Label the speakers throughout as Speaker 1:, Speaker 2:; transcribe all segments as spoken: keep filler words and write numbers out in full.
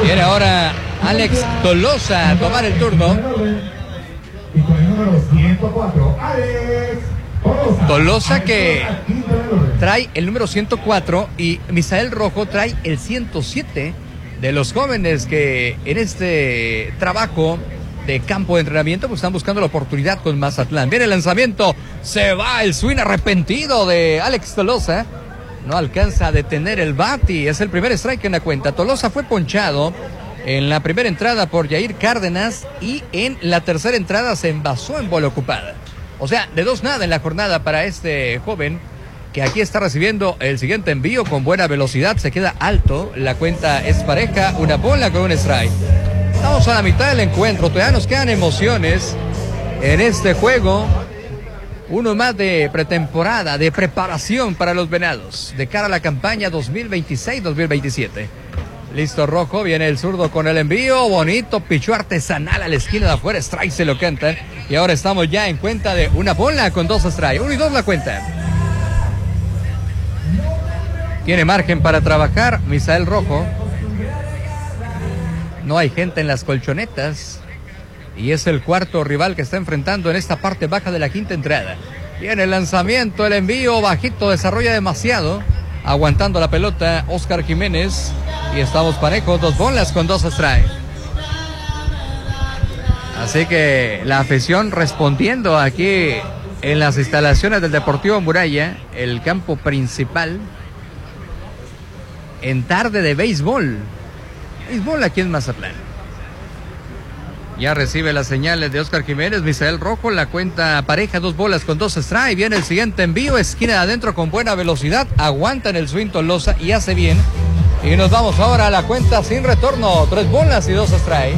Speaker 1: Viene ahora Alex Tolosa a tomar el turno.
Speaker 2: Y con el número ciento cuatro, Alex Tolosa.
Speaker 1: Tolosa que trae el número ciento cuatro y Misael Rojo trae el ciento siete de los jóvenes que en este trabajo de campo de entrenamiento pues están buscando la oportunidad con Mazatlán. Viene el lanzamiento, se va el swing arrepentido de Alex Tolosa. No alcanza a detener el bat y es el primer strike en la cuenta. Tolosa fue ponchado en la primera entrada por Yair Cárdenas y en la tercera entrada se envasó en bola ocupada. O sea, de dos nada en la jornada para este joven que aquí está recibiendo el siguiente envío con buena velocidad. Se queda alto, la cuenta es pareja, una bola con un strike. Estamos a la mitad del encuentro, todavía nos quedan emociones en este juego. Uno más de pretemporada, de preparación para los Venados, de cara a la campaña dos mil veintiséis dos mil veintisiete. Listo Rojo, viene el zurdo con el envío, bonito, pichó artesanal a la esquina de afuera, strike se lo cantan. Y ahora estamos ya en cuenta de una bola con dos strikes, uno y dos la cuenta. Tiene margen para trabajar Misael Rojo. No hay gente en las colchonetas. Y es el cuarto rival que está enfrentando en esta parte baja de la quinta entrada. Viene el lanzamiento, el envío bajito, desarrolla demasiado. Aguantando la pelota Oscar Jiménez. Y estamos parejos, dos bolas con dos strikes. Así que la afición respondiendo aquí en las instalaciones del Deportivo Muralla, el campo principal, en tarde de béisbol. Béisbol aquí en Mazatlán. Ya recibe las señales de Oscar Jiménez, Misael Rojo, la cuenta pareja, dos bolas con dos strikes. Viene el siguiente envío, esquina de adentro con buena velocidad, aguanta en el swing Tolosa y hace bien. Y nos vamos ahora a la cuenta sin retorno, tres bolas y dos strikes.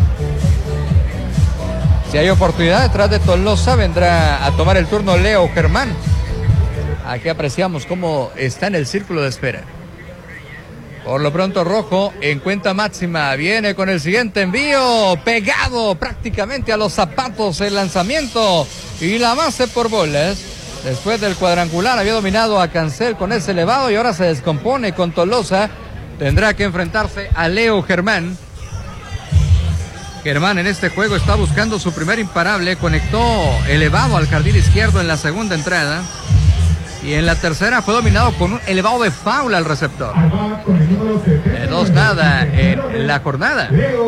Speaker 1: Si hay oportunidad detrás de Tolosa, vendrá a tomar el turno Leo Germán. Aquí apreciamos cómo está en el círculo de espera. Por lo pronto Rojo en cuenta máxima, viene con el siguiente envío, pegado prácticamente a los zapatos el lanzamiento y la base por bolas. Después del cuadrangular había dominado a Cancel con ese elevado y ahora se descompone con Tolosa. Tendrá que enfrentarse a Leo Germán. Germán en este juego está buscando su primer imparable, conectó elevado al jardín izquierdo en la segunda entrada. Y en la tercera fue dominado con un elevado de foul al receptor. De dos nada en la jornada.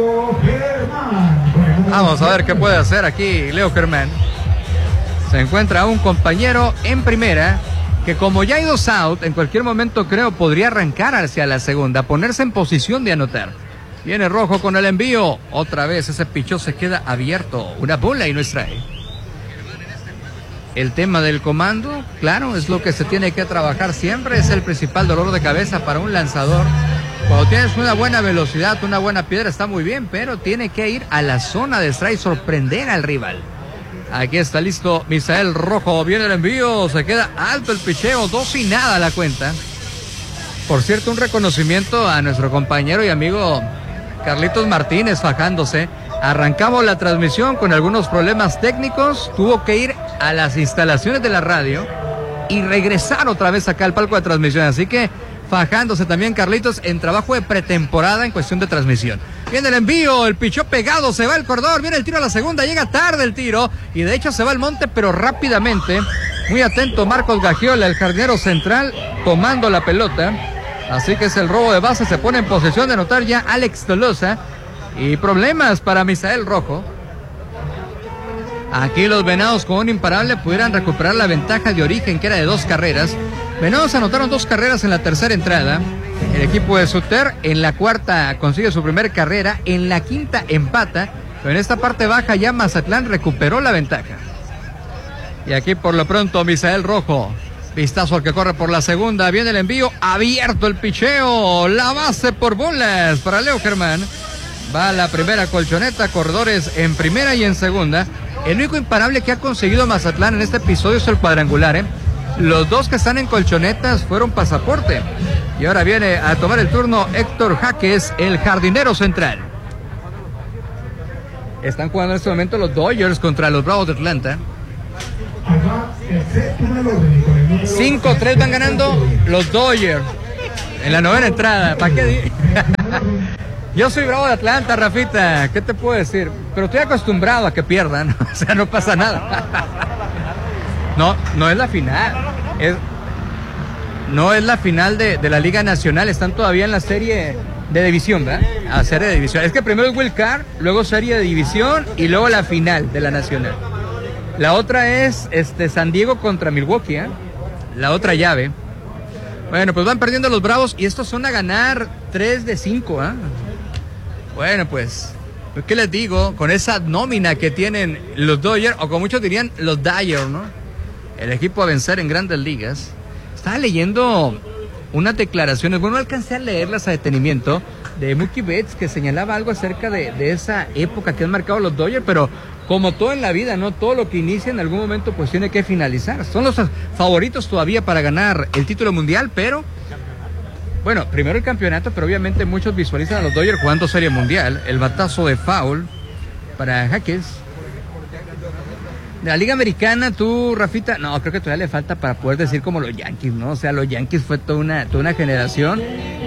Speaker 1: Vamos a ver qué puede hacer aquí Leo Germán. Se encuentra un compañero en primera que como ya hay dos out, en cualquier momento creo podría arrancar hacia la segunda, ponerse en posición de anotar. Viene Rojo con el envío. Otra vez ese pichó se queda abierto. Una bola y no strike. El tema del comando, claro, es lo que se tiene que trabajar siempre, es el principal dolor de cabeza para un lanzador. Cuando tienes una buena velocidad, una buena piedra, está muy bien, pero tiene que ir a la zona de strike, sorprender al rival. Aquí está listo Misael Rojo, viene el envío, se queda alto el picheo, dos y nada la cuenta. Por cierto, un reconocimiento a nuestro compañero y amigo Carlitos Martínez fajándose. Arrancamos la transmisión con algunos problemas técnicos, tuvo que ir a las instalaciones de la radio y regresar otra vez acá al palco de transmisión, así que fajándose también Carlitos en trabajo de pretemporada en cuestión de transmisión. Viene el envío, el pichó pegado, se va el corredor, viene el tiro a la segunda, llega tarde el tiro y de hecho se va al monte pero rápidamente. Muy atento Marcos Gagiola, el jardinero central, tomando la pelota, así que es el robo de base, se pone en posesión de anotar ya Alex Tolosa. Y problemas para Misael Rojo. Aquí los Venados con un imparable pudieran recuperar la ventaja de origen que era de dos carreras. Venados anotaron dos carreras en la tercera entrada. El equipo de Suter en la cuarta consigue su primer carrera. En la quinta empata. Pero en esta parte baja ya Mazatlán recuperó la ventaja. Y aquí por lo pronto Misael Rojo. Vistazo al que corre por la segunda. Viene el envío. Abierto el picheo. La base por bolas para Leo Germán. Va la primera colchoneta, corredores en primera y en segunda. El único imparable que ha conseguido Mazatlán en este episodio es el cuadrangular, ¿eh? Los dos que están en colchonetas fueron pasaporte. Y ahora viene a tomar el turno Héctor Jaques, el jardinero central. Están jugando en este momento los Dodgers contra los Bravos de Atlanta. cinco tres van ganando los Dodgers en la novena entrada. ¿Para qué? Yo soy bravo de Atlanta, Rafita, ¿qué te puedo decir? Pero estoy acostumbrado a que pierdan, o sea, no pasa nada. No, no es la final, es, no es la final de, de la Liga Nacional, están todavía en la serie de división, ¿verdad? A serie de división. Es que primero es Wild Card, luego serie de división y luego la final de la Nacional. La otra es este, San Diego contra Milwaukee, ¿eh? La otra llave. Bueno, pues van perdiendo los Bravos y estos son a ganar tres de cinco, ¿eh? Bueno, pues, ¿qué les digo? Con esa nómina que tienen los Dodgers, o como muchos dirían, los Dyers, ¿no? El equipo a vencer en grandes ligas. Estaba leyendo unas declaraciones, bueno, no alcancé a leerlas a detenimiento, de Mookie Betts, que señalaba algo acerca de, de esa época que han marcado los Dodgers, pero como todo en la vida, ¿no? Todo lo que inicia en algún momento pues tiene que finalizar. Son los favoritos todavía para ganar el título mundial, pero... Bueno, primero el campeonato, pero obviamente muchos visualizan a los Dodgers jugando Serie Mundial. El batazo de foul para Jaques. De la Liga Americana, tú, Rafita, no, creo que todavía le falta para poder decir como los Yankees, ¿no? O sea, los Yankees fue toda una, toda una generación.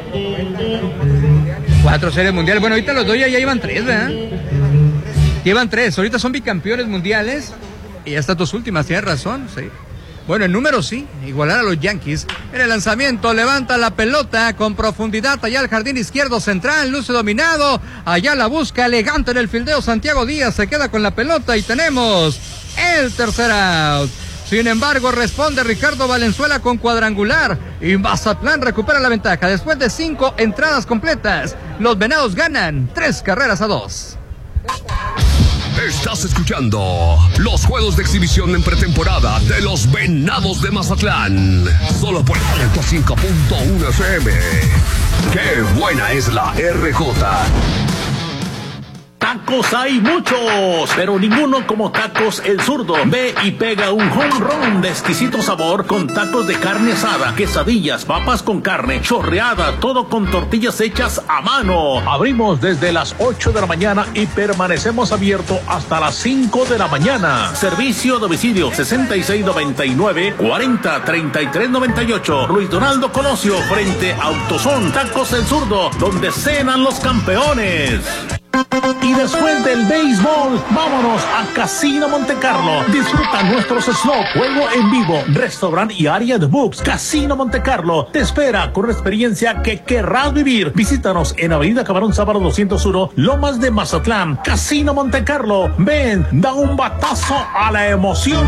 Speaker 1: Cuatro Series Mundiales. Bueno, ahorita los Dodgers ya llevan tres, ¿verdad? Llevan tres. Ahorita son bicampeones mundiales. Y estas dos últimas, tienes razón, sí. Bueno, en número sí, igualar a los Yankees. En el lanzamiento, levanta la pelota con profundidad allá al jardín izquierdo central, luce dominado, allá la busca elegante en el fildeo Santiago Díaz, se queda con la pelota y tenemos el tercer out. Sin embargo, responde Ricardo Valenzuela con cuadrangular y Mazatlán recupera la ventaja. Después de cinco entradas completas, los Venados ganan tres carreras a dos.
Speaker 3: Estás escuchando los juegos de exhibición en pretemporada de los Venados de Mazatlán. Solo por ciento cinco punto uno F M. ¡Qué buena es la R J!
Speaker 4: Tacos hay muchos, pero ninguno como Tacos El Zurdo. Ve y pega un home run de exquisito sabor con tacos de carne asada, quesadillas, papas con carne, chorreada, todo con tortillas hechas a mano. Abrimos desde las ocho de la mañana y permanecemos abiertos hasta las cinco de la mañana. Servicio a domicilio sesenta y seis noventa y nueve, cuarenta treinta y tres noventa y ocho. Luis Donaldo Colosio frente a Autosón. Tacos El Zurdo, donde cenan los campeones. Y después del béisbol, vámonos a Casino Montecarlo. Disfruta nuestros slots, juego en vivo, restaurante y área de books. Casino Montecarlo te espera con una experiencia que querrás vivir. Visítanos en Avenida Camarón Sábado doscientos uno, Lomas de Mazatlán. Casino Montecarlo. Ven, da un batazo a la emoción.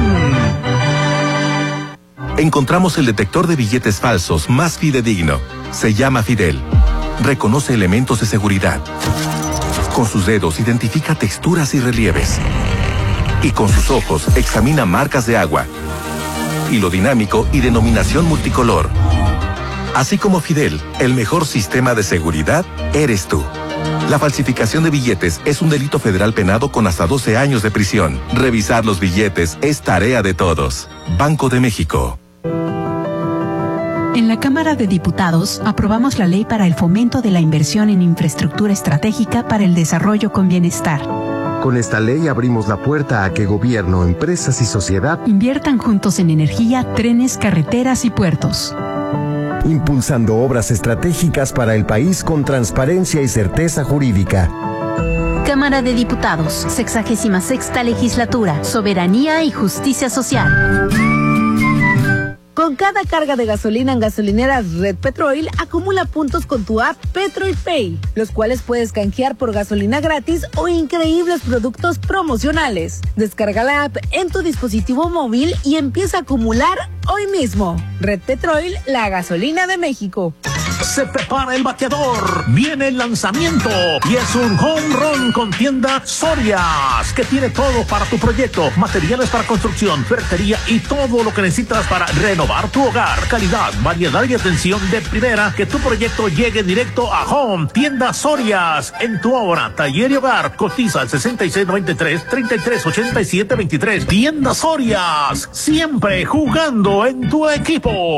Speaker 5: Encontramos el detector de billetes falsos más fidedigno. Se llama Fidel. Reconoce elementos de seguridad. Con sus dedos identifica texturas y relieves. Y con sus ojos examina marcas de agua, hilo dinámico y denominación multicolor. Así como Fidel, el mejor sistema de seguridad eres tú. La falsificación de billetes es un delito federal penado con hasta doce años de prisión. Revisar los billetes es tarea de todos. Banco de México.
Speaker 6: En la Cámara de Diputados aprobamos la ley para el fomento de la inversión en infraestructura estratégica para el desarrollo con bienestar.
Speaker 7: Con esta ley abrimos la puerta a que gobierno, empresas y sociedad
Speaker 6: inviertan juntos en energía, trenes, carreteras y puertos.
Speaker 7: Impulsando obras estratégicas para el país con transparencia y certeza jurídica.
Speaker 8: Cámara de Diputados, sexagésima sexta legislatura, soberanía y justicia social.
Speaker 9: Con cada carga de gasolina en gasolineras Red Petrol, acumula puntos con tu app Petrol Pay, los cuales puedes canjear por gasolina gratis o increíbles productos promocionales. Descarga la app en tu dispositivo móvil y empieza a acumular hoy mismo. Red Petrol, la gasolina de México.
Speaker 4: Se prepara el bateador, viene el lanzamiento y es un home run con tienda Sorias, que tiene todo para tu proyecto, materiales para construcción, ferretería y todo lo que necesitas para renovar tu hogar. Calidad, variedad y atención de primera, que tu proyecto llegue directo a home. Tienda Sorias, en tu obra, taller y hogar. Cotiza al sesenta y seis noventa y tres, treinta y tres ochenta y siete veintitrés. Tienda Sorias, siempre jugando en tu equipo.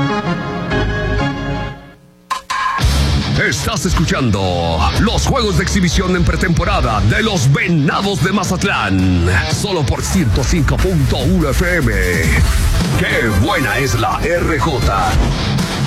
Speaker 3: Estás escuchando los juegos de exhibición en pretemporada de los Venados de Mazatlán. Solo por ciento cinco punto uno F M. ¡Qué buena es la R J!